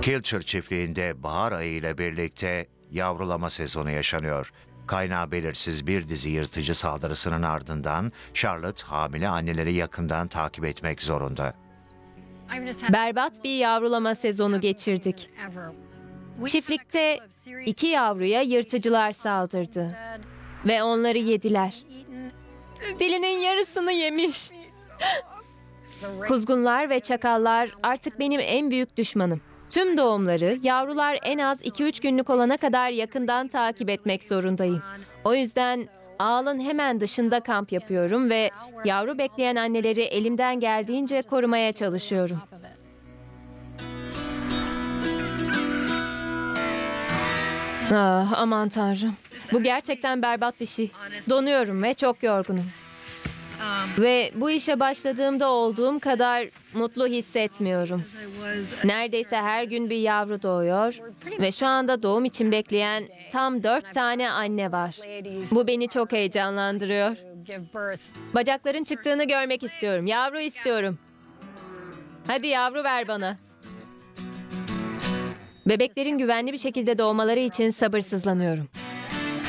Kilcher çiftliğinde bahar ayı ile birlikte yavrulama sezonu yaşanıyor. Kaynağı belirsiz bir dizi yırtıcı saldırısının ardından Charlotte hamile anneleri yakından takip etmek zorunda. Berbat bir yavrulama sezonu geçirdik. Çiftlikte 2 yavruya yırtıcılar saldırdı ve onları yediler. Dilinin yarısını yemiş. Kuzgunlar ve çakallar artık benim en büyük düşmanım. Tüm doğumları yavrular en az 2-3 günlük olana kadar yakından takip etmek zorundayım. O yüzden ağalın hemen dışında kamp yapıyorum ve yavru bekleyen anneleri elimden geldiğince korumaya çalışıyorum. Ah, aman tanrım. Bu gerçekten berbat bir şey. Donuyorum ve çok yorgunum. Ve bu işe başladığımda olduğum kadar mutlu hissetmiyorum. Neredeyse her gün bir yavru doğuyor ve şu anda doğum için bekleyen tam 4 tane anne var. Bu beni çok heyecanlandırıyor. Bacakların çıktığını görmek istiyorum. Yavru istiyorum. Hadi yavru ver bana. Bebeklerin güvenli bir şekilde doğmaları için sabırsızlanıyorum.